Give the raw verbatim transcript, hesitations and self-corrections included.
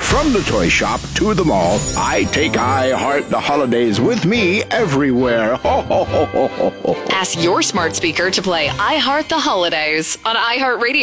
From the toy shop to the mall, I take I Heart the Holidays with me everywhere. Ho, ho, ho, ho, ho, ho. Ask your smart speaker to play I Heart the Holidays on iHeartRadio.